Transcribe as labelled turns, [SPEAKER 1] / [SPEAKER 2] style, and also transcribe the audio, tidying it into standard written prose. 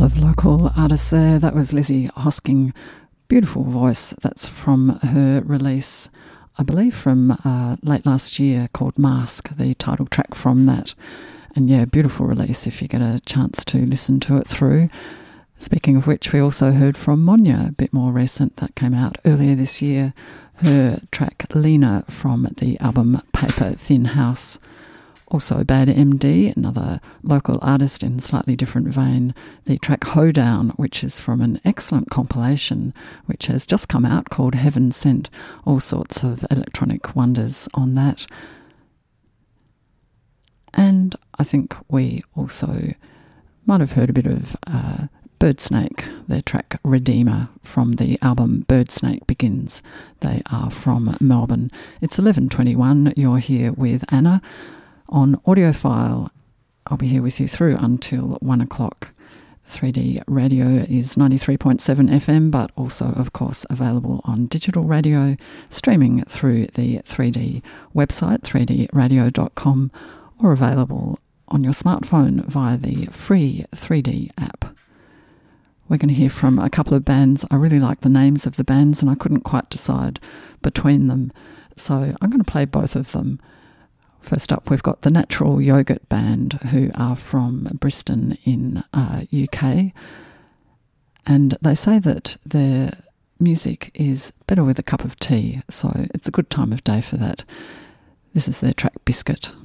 [SPEAKER 1] couple of local artists there. That was Lizzie Hosking. Beautiful voice. That's from her release, I believe from late last year, called Mask, the title track from that. And yeah, beautiful release if you get a chance to listen to it through. Speaking of which, we also heard from Monya, a bit more recent, that came out earlier this year. Her track Lena from the album Paper Thin House. Also Bad MD, another local artist in slightly different vein. The track Hoedown, which is from an excellent compilation which has just come out called Heaven Sent. All sorts of electronic wonders on that. And I think we also might have heard a bit of Birdsnake, their track Redeemer from the album Birdsnake Begins. They are from Melbourne. It's 11:21. You're here with Anna on Audiophile. I'll be here with you through until 1 o'clock. 3D radio is 93.7 FM, but also, of course, available on digital radio, streaming through the 3D website, 3dradio.com, or available on your smartphone via the free 3D app. We're going to hear from a couple of bands. I really like the names of the bands and I couldn't quite decide between them, so I'm going to play both of them. First up, we've got the Natural Yogurt Band, who are from Bristol in UK, and they say that their music is better with a cup of tea, so it's a good time of day for that. This is their track Biscuit.